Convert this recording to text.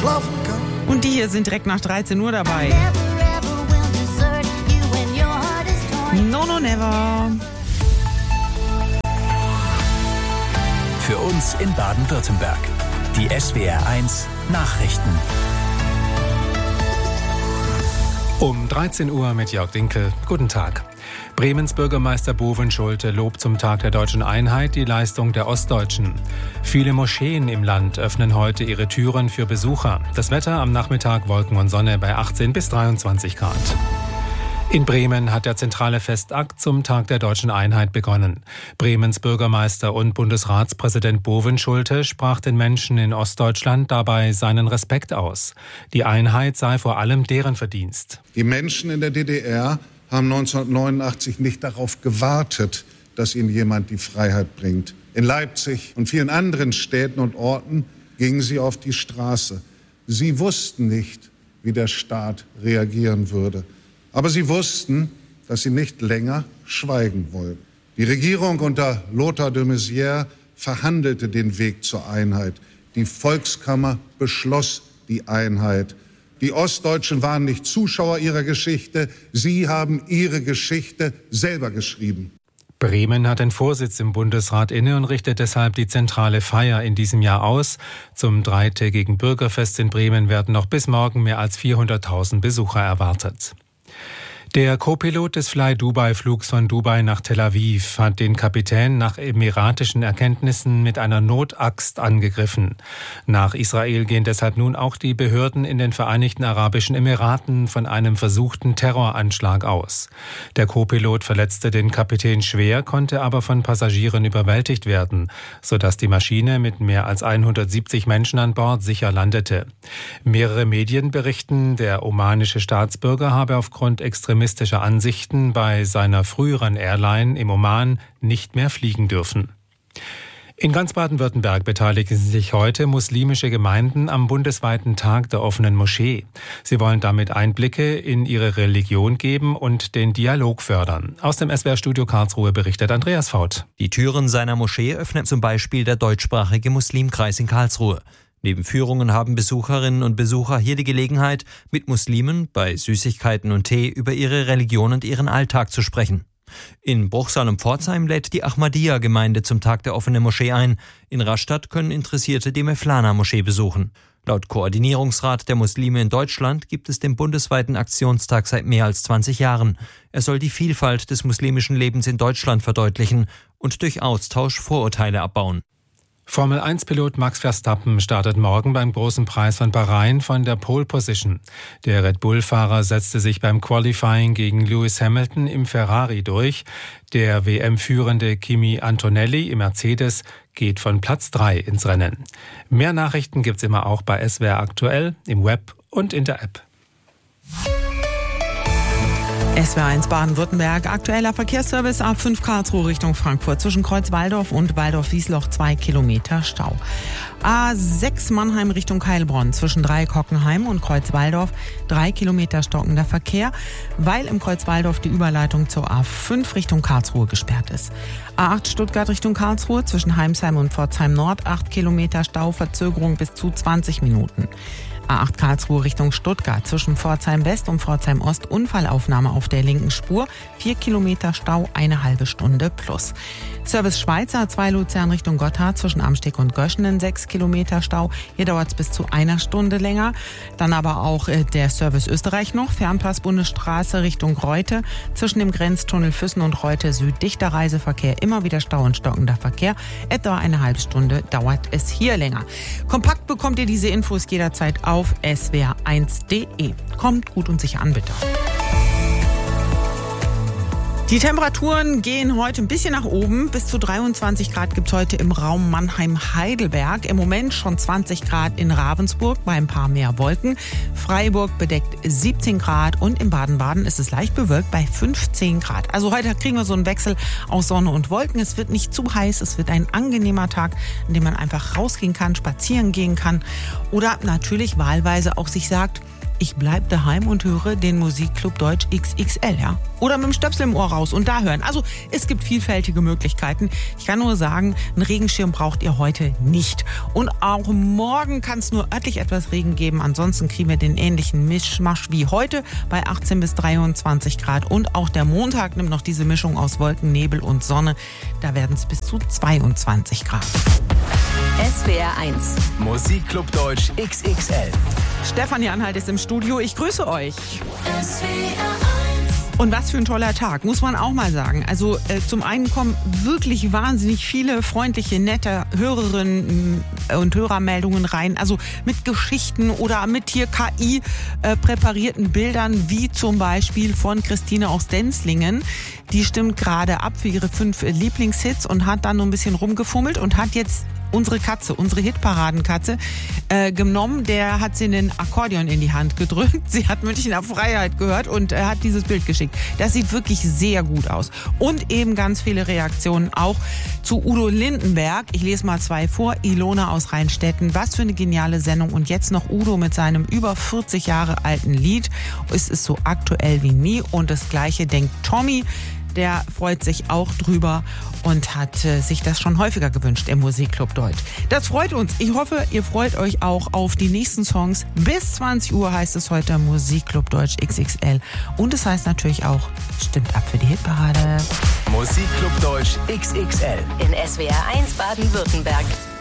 schlafen kann. Und die hier sind direkt nach 13 Uhr dabei. No, no, never. Für uns in Baden-Württemberg. Die SWR1 Nachrichten. Um 13 Uhr mit Jörg Dinkel. Guten Tag. Bremens Bürgermeister Boven Schulte lobt zum Tag der deutschen Einheit die Leistung der Ostdeutschen. Viele Moscheen im Land öffnen heute ihre Türen für Besucher. Das Wetter am Nachmittag Wolken und Sonne bei 18 bis 23 Grad. In Bremen hat der zentrale Festakt zum Tag der deutschen Einheit begonnen. Bremens Bürgermeister und Bundesratspräsident Boven Schulte sprach den Menschen in Ostdeutschland dabei seinen Respekt aus. Die Einheit sei vor allem deren Verdienst. Die Menschen in der DDR haben 1989 nicht darauf gewartet, dass ihnen jemand die Freiheit bringt. In Leipzig und vielen anderen Städten und Orten gingen sie auf die Straße. Sie wussten nicht, wie der Staat reagieren würde. Aber sie wussten, dass sie nicht länger schweigen wollten. Die Regierung unter Lothar de Maizière verhandelte den Weg zur Einheit. Die Volkskammer beschloss die Einheit. Die Ostdeutschen waren nicht Zuschauer ihrer Geschichte. Sie haben ihre Geschichte selber geschrieben. Bremen hat den Vorsitz im Bundesrat inne und richtet deshalb die zentrale Feier in diesem Jahr aus. Zum dreitägigen Bürgerfest in Bremen werden noch bis morgen mehr als 400.000 Besucher erwartet. Der Co-Pilot des Fly-Dubai-Flugs von Dubai nach Tel Aviv hat den Kapitän nach emiratischen Erkenntnissen mit einer Notaxt angegriffen. Nach Israel gehen deshalb nun auch die Behörden in den Vereinigten Arabischen Emiraten von einem versuchten Terroranschlag aus. Der Co-Pilot verletzte den Kapitän schwer, konnte aber von Passagieren überwältigt werden, sodass die Maschine mit mehr als 170 Menschen an Bord sicher landete. Mehrere Medien berichten, der omanische Staatsbürger habe aufgrund extremistischer Ansichten bei seiner früheren Airline im Oman nicht mehr fliegen dürfen. In ganz Baden-Württemberg beteiligen sich heute muslimische Gemeinden am bundesweiten Tag der offenen Moschee. Sie wollen damit Einblicke in ihre Religion geben und den Dialog fördern. Aus dem SWR-Studio Karlsruhe berichtet Andreas Faut. Die Türen seiner Moschee öffnet zum Beispiel der deutschsprachige Muslimkreis in Karlsruhe. Neben Führungen haben Besucherinnen und Besucher hier die Gelegenheit, mit Muslimen bei Süßigkeiten und Tee über ihre Religion und ihren Alltag zu sprechen. In Bruchsal und Pforzheim lädt die Ahmadiyya-Gemeinde zum Tag der offenen Moschee ein. In Rastatt können Interessierte die Mevlana-Moschee besuchen. Laut Koordinierungsrat der Muslime in Deutschland gibt es den bundesweiten Aktionstag seit mehr als 20 Jahren. Er soll die Vielfalt des muslimischen Lebens in Deutschland verdeutlichen und durch Austausch Vorurteile abbauen. Formel-1-Pilot Max Verstappen startet morgen beim Großen Preis von Bahrain von der Pole Position. Der Red Bull-Fahrer setzte sich beim Qualifying gegen Lewis Hamilton im Ferrari durch. Der WM-führende Kimi Antonelli im Mercedes geht von Platz 3 ins Rennen. Mehr Nachrichten gibt's immer auch bei SWR aktuell, im Web und in der App. SWR1 Baden-Württemberg, aktueller Verkehrsservice A5 Karlsruhe Richtung Frankfurt. Zwischen Kreuz-Waldorf und Waldorf-Wiesloch 2 Kilometer Stau. A6 Mannheim Richtung Heilbronn. Zwischen Dreieck-Hockenheim und Kreuz-Waldorf 3 Kilometer stockender Verkehr, weil im Kreuz-Waldorf die Überleitung zur A5 Richtung Karlsruhe gesperrt ist. A8 Stuttgart Richtung Karlsruhe. Zwischen Heimsheim und Pforzheim Nord 8 Kilometer Stau, Verzögerung bis zu 20 Minuten. A8 Karlsruhe Richtung Stuttgart. Zwischen Pforzheim West und Pforzheim Ost Unfallaufnahme auf der linken Spur. 4 Kilometer Stau, eine halbe Stunde plus. Service Schweiz A2 Luzern Richtung Gotthard. Zwischen Amsteg und Göschenen 6 Kilometer Stau. Hier dauert es bis zu einer Stunde länger. Dann aber auch der Service Österreich noch. Fernpass Bundesstraße Richtung Reute. Zwischen dem Grenztunnel Füssen und Reute Süd dichter Reiseverkehr. Immer wieder Stau und stockender Verkehr. Etwa eine halbe Stunde dauert es hier länger. Kompakt bekommt ihr diese Infos jederzeit auf swr1.de. Kommt gut und sicher an, bitte. Die Temperaturen gehen heute ein bisschen nach oben. Bis zu 23 Grad gibt es heute im Raum Mannheim-Heidelberg. Im Moment schon 20 Grad in Ravensburg bei ein paar mehr Wolken. Freiburg bedeckt 17 Grad und in Baden-Baden ist es leicht bewölkt bei 15 Grad. Also heute kriegen wir so einen Wechsel aus Sonne und Wolken. Es wird nicht zu heiß, es wird ein angenehmer Tag, an dem man einfach rausgehen kann, spazieren gehen kann oder natürlich wahlweise auch sich sagt, ich bleib daheim und höre den Musikclub Deutsch XXL, ja. Oder mit dem Stöpsel im Ohr raus und da hören. Also es gibt vielfältige Möglichkeiten. Ich kann nur sagen, einen Regenschirm braucht ihr heute nicht. Und auch morgen kann es nur örtlich etwas Regen geben. Ansonsten kriegen wir den ähnlichen Mischmasch wie heute bei 18 bis 23 Grad. Und auch der Montag nimmt noch diese Mischung aus Wolken, Nebel und Sonne. Da werden es bis zu 22 Grad. SWR 1 Musikclub Deutsch XXL. Stefanie Anhalt ist im Studio. Ich grüße euch. SWR 1. Und was für ein toller Tag, muss man auch mal sagen. Also zum einen kommen wirklich wahnsinnig viele freundliche, nette Hörerinnen und Hörermeldungen rein. Also mit Geschichten oder mit hier KI präparierten Bildern, wie zum Beispiel von Christine aus Denzlingen. Die stimmt gerade ab für ihre 5 Lieblingshits und hat dann noch ein bisschen rumgefummelt und hat jetzt unsere Katze, unsere Hitparadenkatze, genommen. Der hat sie einen Akkordeon in die Hand gedrückt. Sie hat Münchner Freiheit gehört und hat dieses Bild geschickt. Das sieht wirklich sehr gut aus. Und eben ganz viele Reaktionen auch zu Udo Lindenberg. Ich lese mal 2 vor. Ilona aus Rheinstetten. Was für eine geniale Sendung. Und jetzt noch Udo mit seinem über 40 Jahre alten Lied. Es ist so aktuell wie nie. Und das Gleiche denkt Tommy. Der freut sich auch drüber und hat sich das schon häufiger gewünscht im Musikclub Deutsch. Das freut uns. Ich hoffe, ihr freut euch auch auf die nächsten Songs. Bis 20 Uhr heißt es heute Musikclub Deutsch XXL. Und es heißt natürlich auch, stimmt ab für die Hitparade. Musikclub Deutsch XXL In SWR 1 Baden-Württemberg.